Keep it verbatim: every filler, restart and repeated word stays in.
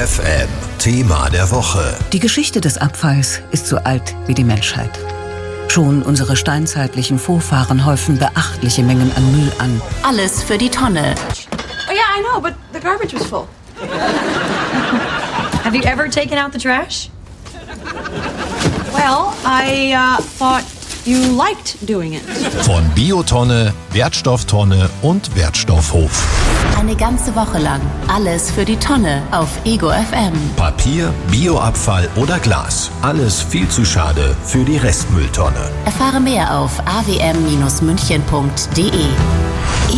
F M, Thema der Woche. Die Geschichte des Abfalls ist so alt wie die Menschheit. Schon unsere steinzeitlichen Vorfahren häufen beachtliche Mengen an Müll an. Alles für die Tonne. Oh yeah, I know, but the garbage was full. Have you ever taken out the trash? Well, I uh, thought you liked doing it. Von Biotonne, Wertstofftonne und Wertstoffhof. Eine ganze Woche lang. Alles für die Tonne auf Ego F M. Papier, Bioabfall oder Glas. Alles viel zu schade für die Restmülltonne. Erfahre mehr auf a w m Bindestrich münchen punkt d e.